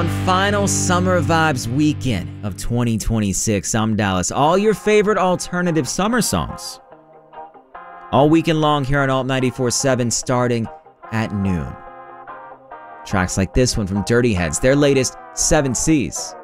on final Summer Vibes weekend of 2026. I'm Dallas. All your favorite alternative summer songs. All weekend long here on Alt 94.7 starting at noon. Tracks like this one from Dirty Heads, their latest 7 Seas.